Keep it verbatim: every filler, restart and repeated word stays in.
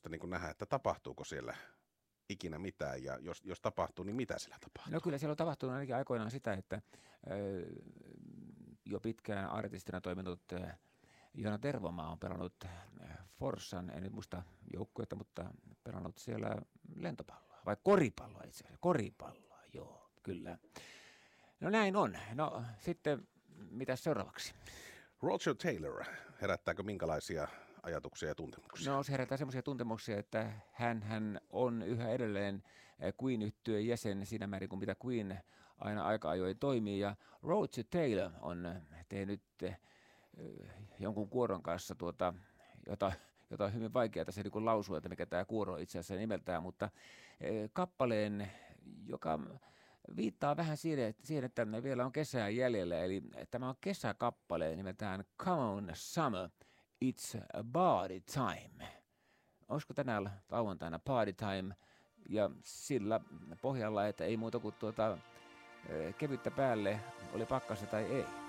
mielenkiintoista niin kuin nähdä, että tapahtuuko siellä ikinä mitään, ja jos, jos tapahtuu, niin mitä siellä tapahtuu? No kyllä siellä on tapahtunut ainakin aikoinaan sitä, että ö, jo pitkään artistina toiminut ö, Joona Tervomaa on pelannut Forssan, en nyt muista joukkuetta, mutta pelannut siellä lentopalloa, vai koripalloa itse asiassa, koripalloa, joo, kyllä. No näin on. No sitten, mitä seuraavaksi? Roger Taylor, herättääkö minkälaisia ajatuksia ja tuntemuksia? No se herättää semmoisia tuntemuksia, että hän, hän on yhä edelleen Queen-yhtyeen jäsen siinä määrin kuin mitä Queen aina aika ajoin toimii. Ja Roger Taylor on tehnyt jonkun kuoron kanssa, tuota, jota, jota on hyvin vaikeaa tässä niin kuin lausua, että mikä tämä kuoro itse asiassa nimeltään, mutta kappaleen, joka viittaa vähän siihen, siihen, että vielä on kesää jäljellä, eli tämä on kesäkappale nimeltään Come on Summer, It's a Party Time. Olisiko tänään lauantaina Party Time, ja sillä pohjalla, että ei muuta kuin tuota, kevyttä päälle, oli pakkasta tai ei.